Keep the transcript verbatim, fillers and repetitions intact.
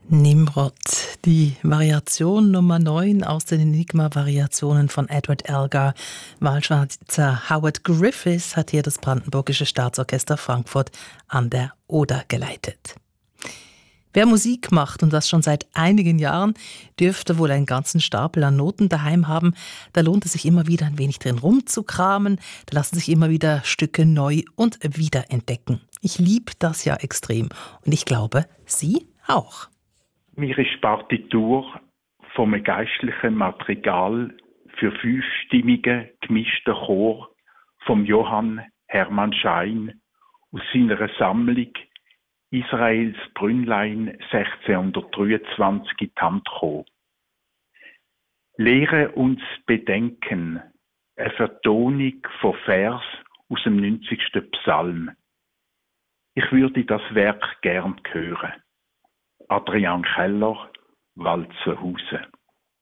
Nimrod, die Variation Nummer neun aus den Enigma-Variationen von Edward Elgar. Wahlschweizer Howard Griffiths hat hier das Brandenburgische Staatsorchester Frankfurt an der Oder geleitet. Wer Musik macht und das schon seit einigen Jahren, dürfte wohl einen ganzen Stapel an Noten daheim haben. Da lohnt es sich immer wieder ein wenig drin rumzukramen. Da lassen sich immer wieder Stücke neu und wiederentdecken. Ich liebe das ja extrem und ich glaube, Sie auch. Mir ist die Partitur vom geistlichen Madrigal für fünfstimmigen gemischten Chor vom Johann Hermann Schein aus seiner Sammlung Israels Brünnlein sechzehnhundertdreiundzwanzig in die Hand gekommen. Lehre uns bedenken, eine Vertonung von Vers aus dem neunzigsten Psalm. Ich würde das Werk gern hören. Adrian Keller, Walzenhausen.